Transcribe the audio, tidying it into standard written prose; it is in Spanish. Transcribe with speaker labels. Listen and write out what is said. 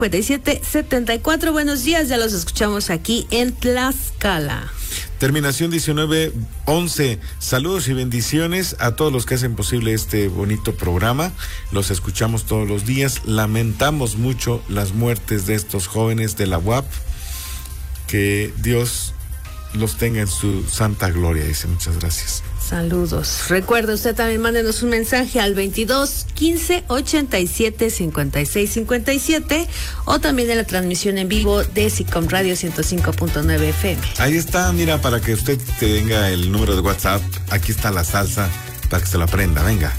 Speaker 1: 5774. Buenos días, ya los escuchamos aquí en Tlaxcala.
Speaker 2: Terminación 1911. Saludos y bendiciones a todos los que hacen posible este bonito programa. Los escuchamos todos los días. Lamentamos mucho las muertes de estos jóvenes de la UAP. Que Dios los tenga en su santa gloria, dice. Muchas gracias.
Speaker 1: Saludos. Recuerde, usted también mándenos un mensaje al 22 15 87 56 57 o también en la transmisión en vivo de SICOM Radio 105.9 FM.
Speaker 2: Ahí está, mira, para que usted tenga el número de WhatsApp. Aquí está la salsa para que se lo aprenda. Venga.